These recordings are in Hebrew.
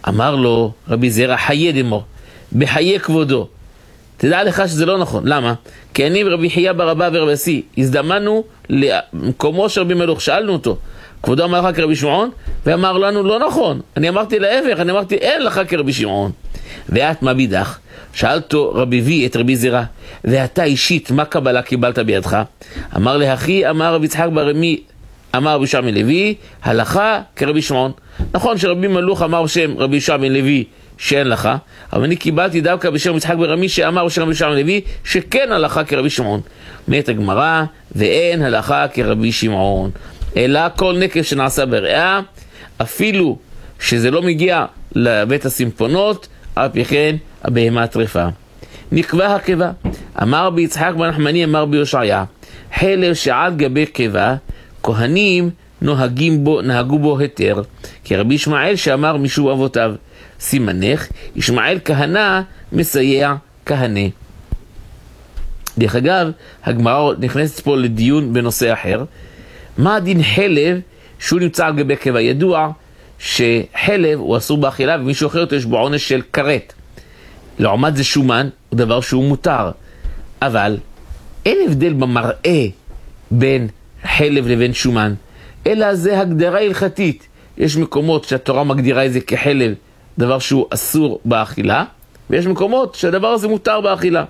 אמר לו רבי זרע, חיי דמו, בחיי כבודו. תדע לך שזה לא נכון. למה? כי אני ורבי חייא בר אבא ורבי יוסי הזדמנו למקומו של רבי מלוך, שאלנו אותו, כבודו אמר לך כרבי שמעון? ואמר לנו לא נכון. אני אמרתי להפך, אני אמרתי אין לך כרבי שמעון. ואת מה בידך? שאלתו רבי וי את רבי זרע, ואתה אישית מה קבלה קיבלת בידך? אמר לאחי, אמר רבי יצחק בר רמי, אמר רבי שמעון לוי, הלכה כרבי שמעון. נכון שרבי מלוך אמר בשם רבי שמעון לוי שאין לך, אבל אני קיבלתי דווקא בשם יצחק בר רמי שאמר בשם רבי שמעון לוי שכן הלכה כרבי שמעון. אומרת הגמרא, ואין הלכה כרבי שמעון, אלא כל נקב שנעשה בריאה, אפילו שזה לא מגיע לבית הסימפונות, אף כן הבהמה טרפה. נקבע הקיבה. אמר בי יצחק בן נחמני, אמר בי יושעיה, חלב שעל גבי קיבה, כהנים נהגו בו היתר, כי רבי ישמעאל שאמר משום אבותיו, סימנך, ישמעאל כהנה מסייע כהנה. דרך אגב, הגמרא נכנסת פה לדיון בנושא אחר. מה הדין חלב שהוא נמצא על גבי קיבה? ידוע שחלב הוא אסור באכילה, ומישהו אחר אותו יש בו עונש של כרת. לעומת זה שומן הוא דבר שהוא מותר, אבל אין הבדל במראה בין חלב לבין שומן, אלא זה הגדרה הלכתית. יש מקומות שהתורה מגדירה את זה כחלב, דבר שהוא אסור באכילה, ויש מקומות שהדבר הזה מותר באכילה.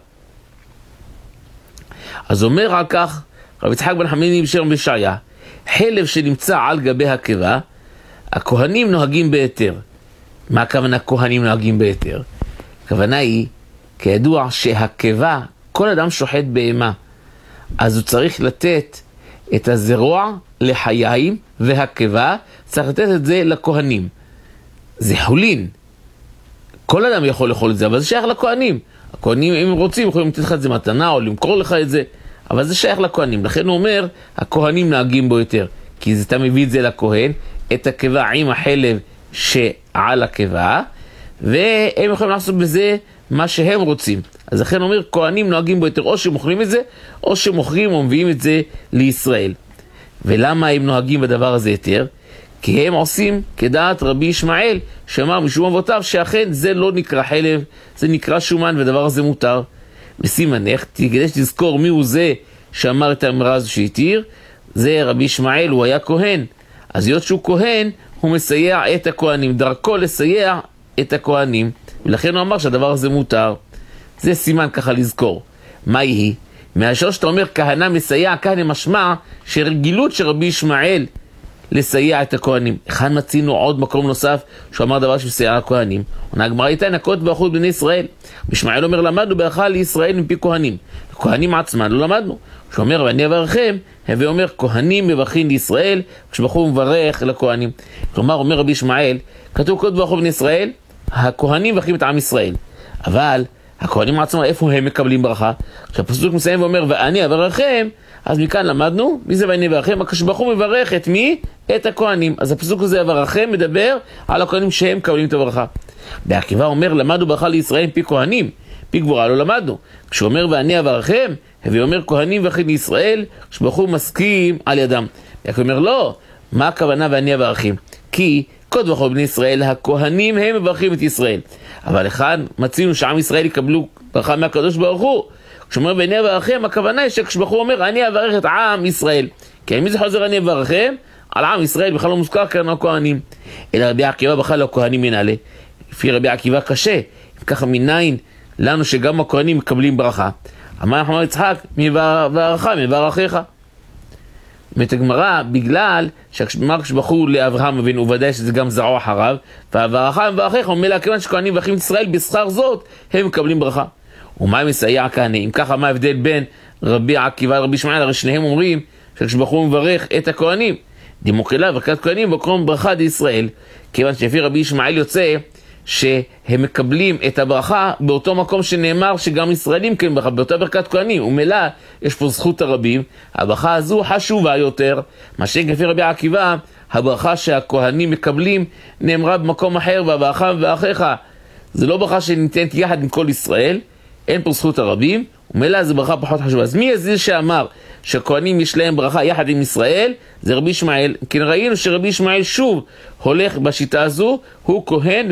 אז אומר על כך רבי יצחק בן נחמני בשם ישעיה, חלב שנמצא על גבי הקיבה, הכהנים נוהגים בהיתר. מה הכוונה כהנים נוהגים בהיתר? הכוונה היא, כידוע שהקיבה, כל אדם שוחט בהמה, אז הוא צריך לתת את הזרוע לחיים, והקיבה צריך לתת את זה לכהנים. זה חולין. כל אדם יכול לאכול את זה, אבל זה שייך לכהנים. הכהנים, אם הם רוצים, יכולים לתת לך את זה מתנה או למכור לך את זה, אבל זה שייך לכהנים. לכן הוא אומר, הכהנים נהגים בו יותר, כי אתה מביא את זה לכהן, את הקיבה עם החלב שעל הקיבה, והם יכולים לעשות בזה מה שהם רוצים. אז לכן הוא אומר, כהנים נוהגים בו יותר, או שמוכרים את זה, או שמוכרים או מביאים את זה לישראל. ולמה הם נוהגים בדבר הזה יותר? כי הם עושים כדעת רבי ישמעאל, שאמר משום אבותיו שאכן זה לא נקרא חלב, זה נקרא שומן, ודבר הזה מותר. וסימנך, כדי שתזכור מי הוא זה שאמר את האמרה הזו שהתיר, זה רבי ישמעאל, הוא היה כהן. אז להיות שהוא כהן, הוא מסייע את הכהנים, דרכו לסייע את הכהנים, ולכן הוא אמר שהדבר הזה מותר. זה סימן ככה לזכור. מה היא? מהשאלה שאתה אומר כהנה מסייע, כהנה משמע שרגילות של רבי ישמעאל לסייע את הכהנים. כאן מצינו עוד מקום נוסף שהוא אמר דבר שמסייע לכהנים. עונה הגמרא איתה נקות באחוז בני ישראל. ישמעאל אומר למדנו ברכה לישראל מפי כהנים. הכהנים עצמם לא למדנו. שהוא אומר ואני אברכם, הווה אומר כהנים מברכין לישראל, כשבחור מברך לכהנים. כלומר אומר רבי ישמעאל, כתוב קוד באחוז בני ישראל, הכהנים מברכים את עם ישראל. אבל הכהנים עצמם איפה הם מקבלים ברכה? כשהפסוק מסיים ואומר ואני אברכם, אז מכאן למדנו, מי זה ואני אברכם? כשבחור מברך את מי? את הכהנים. אז הפסוק הזה אברכם מדבר על הכהנים שהם מקבלים את הברכה. בעקיבא אומר למדנו ברכה לישראל פי כהנים, פי גבורה לא למדנו. כשהוא אומר ואני אברכם, והוא אומר כהנים מברכין לישראל, כשבחור מסכים על ידם. הוא אומר לא, מה הכוונה ואני אברכם? כי קוד וכל בני ישראל, הכהנים הם מברכים את ישראל. אבל אחד מצינו שעם ישראל יקבלו ברכה מהקדוש ברוך הוא. כשאומר ואני אברכם, הכוונה היא שכשבחור אומר אני אברך את עם ישראל. כי מי זה חוזר אני אברכם? על עם ישראל בכלל לא מוזכר כאן הכהנים. אלא רבי עקיבא בכלל לא כהנים מנהלה. לפי רבי עקיבא קשה. ככה מניין לנו שגם הכהנים מקבלים ברכה. אמר אנחנו יצחק, מברכך, מברכך. אומרת הגמרא, בגלל כשבחור לאברהם אבינו, ובוודאי שזה גם זרוע אחריו, והברכה מברכך, ומילא כיוון שכהנים מברכים את ישראל בשכר זאת, הם מקבלים ברכה. ומה מסייע כהנה? אם ככה, מה ההבדל בין רבי עקיבא לרבי ישמעאל? הרי שניהם אומרים שכשבחור מברך את הכהנים, דמוקרלה ברכת כהנים בקרום ברכה לישראל, כיוון שלפי רבי ישמעאל יוצא שהם מקבלים את הברכה באותו מקום שנאמר שגם ישראלים כן ברכה, באותה ברכת כהנים, ומילא יש פה זכות הרבים, הברכה הזו חשובה יותר, מה שכפי רבי עקיבא, הברכה שהכהנים מקבלים נאמרה במקום אחר, והברכה מברכך, זה לא ברכה שניתנת יחד עם כל ישראל, אין פה זכות הרבים, ומילא זה ברכה פחות חשובה. אז מי זה שאמר שהכהנים יש להם ברכה יחד עם ישראל? זה רבי ישמעאל. כי ראינו שרבי ישמעאל שוב הולך בשיטה הזו, הוא כהן